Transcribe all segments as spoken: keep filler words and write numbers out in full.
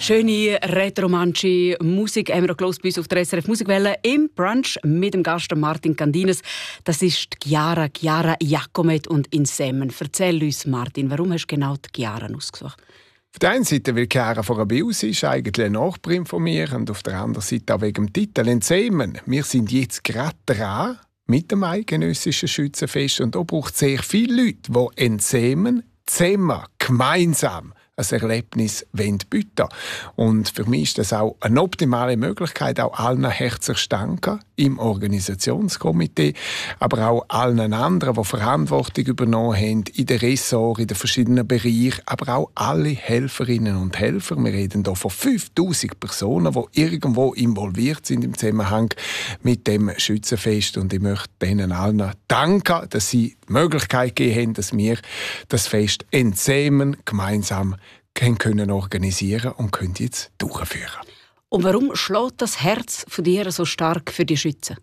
Schöne retromantische Musik haben wir gehört bei uns auf der S R F Musikwelle im Brunch mit dem Gast Martin Candines. Das ist die Chiara, Chiara Jacomet und Insemen. Erzähl uns, Martin, warum hast du genau die Chiara ausgesucht? Auf der einen Seite, weil Chiara von Rabius ist, eigentlich eine Nachbarin von mir, und auf der anderen Seite auch wegen dem Titel Insemen. Wir sind jetzt gerade dran mit dem eidgenössischen Schützenfest und da braucht es sehr viele Leute, die Insemen zusammen, gemeinsam ein Erlebnis bieten. Und für mich ist das auch eine optimale Möglichkeit, auch allen herzlich zu danken im Organisationskomitee, aber auch allen anderen, die Verantwortung übernommen haben in den Ressorts, in den verschiedenen Bereichen, aber auch alle Helferinnen und Helfer. Wir reden hier von fünftausend Personen, die irgendwo involviert sind im Zusammenhang mit dem Schützenfest. Und ich möchte denen allen danken, dass sie die Möglichkeit gegeben haben, dass wir das Fest Insemen gemeinsam können organisieren und können jetzt durchführen. Und warum schlägt das Herz von dir so stark für die Schützen?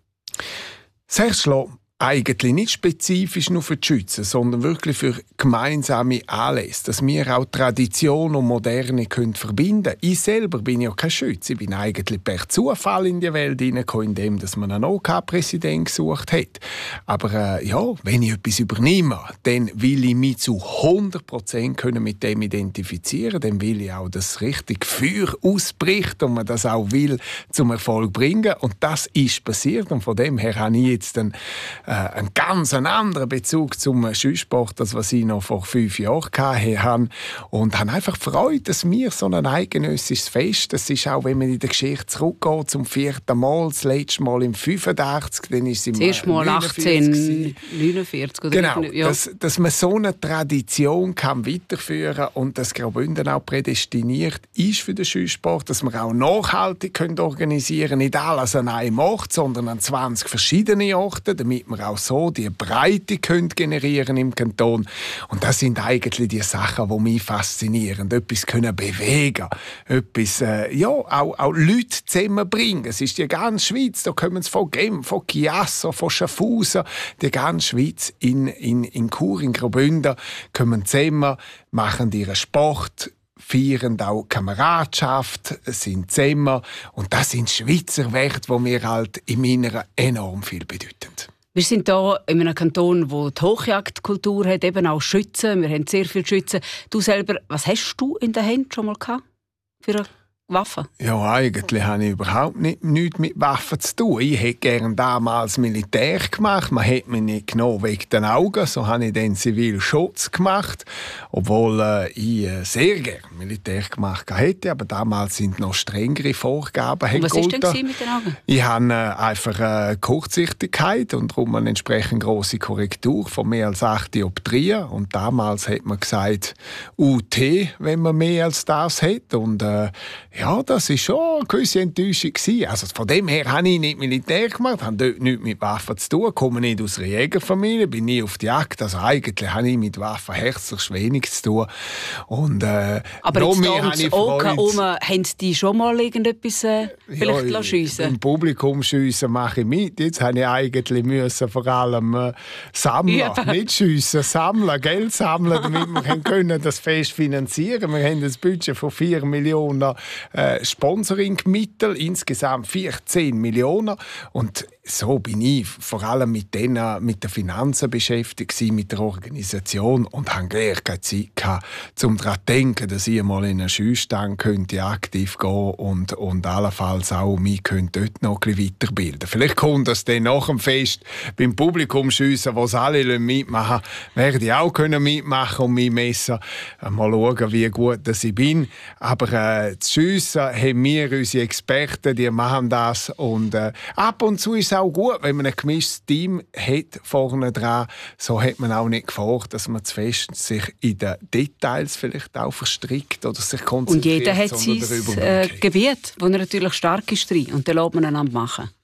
Das Herz schlägt eigentlich nicht spezifisch nur für die Schützen, sondern wirklich für gemeinsame Anlässe, dass wir auch Tradition und Moderne können verbinden können. Ich selber bin ja kein Schütze. Ich bin eigentlich per Zufall in die Welt hineingekommen, indem man einen OK-Präsidenten gesucht hat. Aber äh, ja, wenn ich etwas übernehme, dann will ich mich zu hundert Prozent mit dem identifizieren. Dann will ich auch, dass richtig Feuer ausbricht und man das auch will zum Erfolg bringen. Und das ist passiert. Und von dem her habe ich jetzt einen Äh, einen ganz anderen Bezug zum Schießsport, als was ich noch vor fünf Jahren hatte. Und habe einfach Freude, dass wir so ein eidgenössisches Fest, das ist auch, wenn man in der Geschichte zurückgeht, zum vierten Mal, das letzte Mal im fünfundachtzig, dann ist es im das erste Mal achtzehnhundertneunundvierzig. Oder genau, ja. dass, dass man so eine Tradition kann weiterführen und dass Graubünden auch prädestiniert ist für den Schießsport, dass wir auch nachhaltig können organisieren, nicht alles an einem Ort, sondern an zwanzig verschiedene Orte, damit wir auch so die Breite können generieren im Kanton. Und das sind eigentlich die Sachen, die mich faszinieren. Etwas können bewegen, etwas, äh, ja, auch, auch Leute zusammenbringen. Es ist die ganze Schweiz, da kommen sie von Genf, von Chiasso, von Schaffhausen, die ganze Schweiz in, in, in Chur, in Graubünden, kommen zusammen, machen ihren Sport, feiern auch Kameradschaft, sind zusammen. Und das sind Schweizer Werte, die mir halt im Inneren enorm viel bedeuten. Wir sind hier in einem Kanton, der die Hochjagdkultur hat, eben auch Schützen. Wir haben sehr viele Schützen. Du selber, was hast du in den Händen schon mal gehabt für eine Waffe? Ja, eigentlich habe ich überhaupt nicht, nichts mit Waffen zu tun. Ich hätte gerne damals Militär gemacht. Man hat mich nicht genommen wegen den Augen. So habe ich dann Zivilschutz gemacht. Obwohl äh, ich äh, sehr gerne Militär gemacht hätte. Aber damals sind noch strengere Vorgaben. Und was war denn mit den Augen? Ich habe äh, einfach äh, Kurzsichtigkeit und darum eine entsprechend grosse Korrektur von mehr als acht Dioptrien. Und damals hat man gesagt, U T, wenn man mehr als das hat. Und äh, ja, das war schon eine gewisse Enttäuschung. Also von dem her habe ich nicht Militär gemacht, habe dort nichts mit Waffen zu tun, komme nicht aus einer Jägerfamilie, bin nie auf die Jagd. Also eigentlich habe ich mit Waffen herzlich wenig zu tun. Und, äh, aber jetzt da oben haben die schon mal irgendetwas äh, vielleicht ja, schiessen? Im Publikum schiessen mache ich mit. Jetzt habe ich eigentlich müssen vor allem äh, sammeln, ja. Nicht schiessen, sammeln, Geld sammeln, damit wir können das Fest finanzieren können. Wir haben ein Budget von vier Millionen Äh, Sponsoringmittel, insgesamt vierzehn Millionen. Und so bin ich vor allem mit, den, mit den Finanzen beschäftigt, mit der Organisation und habe gleich keine Zeit gehabt, um daran zu denken, dass ich mal in einen Schießstand könnte aktiv gehen und, und allenfalls auch mich könnte dort noch ein bisschen weiterbilden. Vielleicht kommt das dann nach dem Fest beim Publikum schiessen, wo es alle mitmachen, werde ich auch können mitmachen und mich messen. Mal schauen, wie gut dass ich bin. Aber äh, das Schiessen haben wir, unsere Experten, die machen das. Und äh, ab und zu ist es auch gut, wenn man ein gemischtes Team hat vorne dran. So hat man auch nicht Gefahr, dass man zu fest sich in den Details vielleicht auch verstrickt oder sich konzentriert. Und jeder hat sein äh, Gebiet, wo er natürlich stark ist drin. Und dann lässt man einander machen.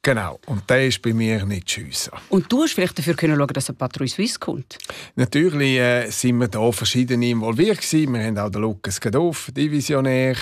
Genau, und der ist bei mir nicht schiessen. Und du hast vielleicht dafür können schauen, dass eine Patrouille Suisse kommt? Natürlich äh, sind wir da verschiedene involviert gewesen. Wir haben auch den Lukas Gadoff, Divisionär,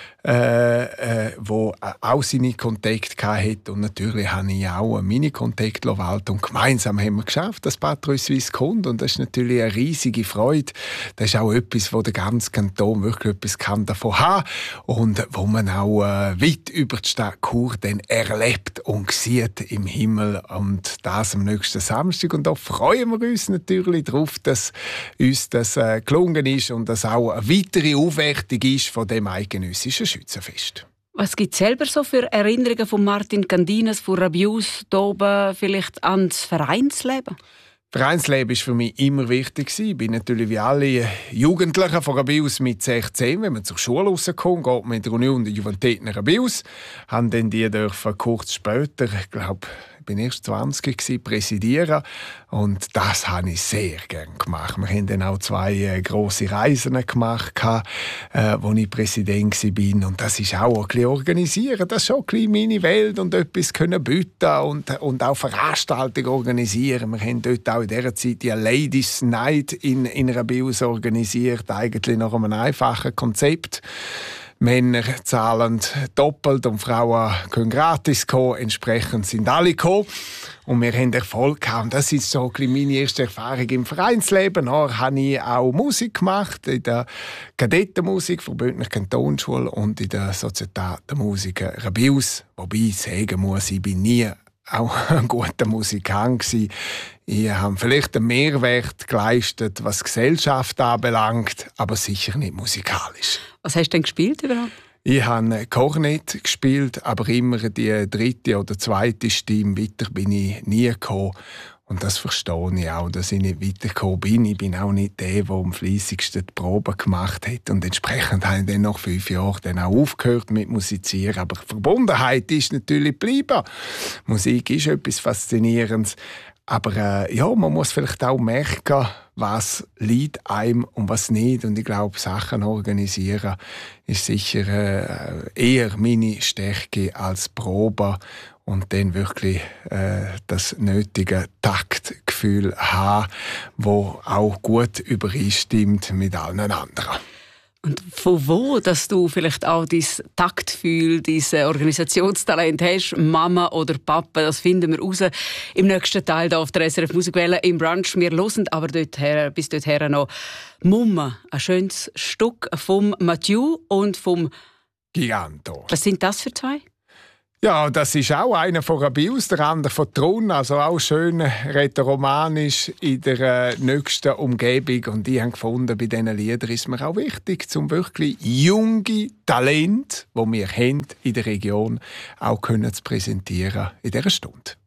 äh, äh, wo auch seine Kontakte hatte. Und natürlich habe ich auch meine Kontakte walten. Und gemeinsam haben wir geschafft, dass Patrouille Suisse kommt. Und das ist natürlich eine riesige Freude. Das ist auch etwas, wo der ganze Kanton wirklich etwas kann davon haben und wo man auch äh, weit über die Stadt Chur dann erlebt und sieht im Himmel. Und das am nächsten Samstag. Und da freuen wir uns natürlich darauf, dass uns das äh, gelungen ist und dass auch eine weitere Aufwertung ist von dem eidgenössischen Schützenfest. Was gibt es selber so für Erinnerungen von Martin Candines, von Rabius, da oben vielleicht ans Vereinsleben? Vereinsleben war für mich immer wichtig. Ich bin natürlich wie alle Jugendlichen von Rabius mit sechzehn, wenn man zur Schule rauskommt, geht man in der Union der Juventäten Rabius. Haben dann die dürfen kurz später, ich glaube, ich bin erst zwanzig gewesen, präsidieren. Und das habe ich sehr gerne gemacht. Wir haben dann auch zwei äh, grosse Reisen gemacht, äh, wo ich Präsident war. Und das ist auch ein bisschen organisieren. Das ist schon ein bisschen meine Welt und etwas können bieten und, und auch Veranstaltungen organisieren. Wir haben dort auch in dieser Zeit die Ladies Night in, in Rabius organisiert, eigentlich nach einem einfachen Konzept. Männer zahlen doppelt und Frauen können gratis kommen. Entsprechend sind alle gekommen. Und wir haben Erfolg gehabt. Und das ist so ein bisschen meine erste Erfahrung im Vereinsleben. Dann habe ich auch Musik gemacht, in der Kadettenmusik von Bündner Kantonsschule und in der Sozietätenmusik Rabius. Wobei ich sagen muss, ich bin nie auch ein guter Musikant gewesen. Ich habe vielleicht einen Mehrwert geleistet, was die Gesellschaft anbelangt, aber sicher nicht musikalisch. Was hast du denn gespielt überhaupt? Ich habe Kornett gespielt, aber immer die dritte oder zweite Stimme. Weiter bin ich nie gekommen. Und das verstehe ich auch, dass ich nicht weitergekommen bin. Ich bin auch nicht der, der am fleissigsten die Proben gemacht hat. Und entsprechend habe ich dann nach fünf Jahren dann auch aufgehört mit Musizieren. Aber die Verbundenheit ist natürlich geblieben. Musik ist etwas Faszinierendes. Aber äh, ja, man muss vielleicht auch merken, was liegt einem und was nicht. Und ich glaube, Sachen organisieren ist sicher äh, eher meine Stärke als Probe. Und dann wirklich äh, das nötige Taktgefühl haben, das auch gut übereinstimmt mit allen anderen. Und von wo, dass du vielleicht auch dein Taktgefühl, dein Organisationstalent hast, Mama oder Papa, das finden wir raus im nächsten Teil hier auf der S R F Musikwelle im Brunch. Wir hören aber dorthin, bis dorthin noch «Mumme», ein schönes Stück vom Mathieu und vom Giganto. Was sind das für zwei? Ja, das ist auch einer von Rabius, der andere von Trun, also auch schön rätoromanisch in der äh, nächsten Umgebung. Und ich habe gefunden, bei diesen Liedern ist mir auch wichtig, um wirklich junge Talente, die wir haben in der Region, auch können zu präsentieren in dieser Stunde.